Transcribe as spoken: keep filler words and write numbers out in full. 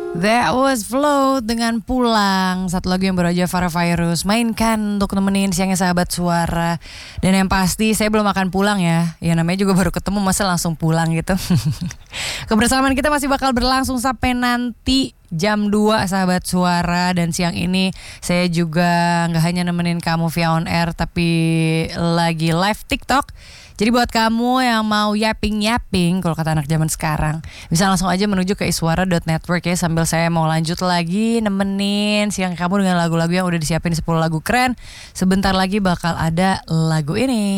That was Float dengan Pulang. Satu lagu yang baru aja Farah Virus mainkan untuk nemenin siangnya sahabat suara. Dan yang pasti saya belum akan pulang ya. Ya namanya juga baru ketemu, masa langsung pulang gitu. Kebersamaan kita masih bakal berlangsung sampai nanti jam dua sahabat suara. Dan siang ini saya juga gak hanya nemenin kamu via on air, tapi lagi live TikTok. Jadi buat kamu yang mau yapping-yapping, kalau kata anak zaman sekarang, bisa langsung aja menuju ke iswara dot network ya. Sambil saya mau lanjut lagi nemenin siang kamu dengan lagu-lagu yang udah disiapin sepuluh lagu keren. Sebentar lagi bakal ada lagu ini.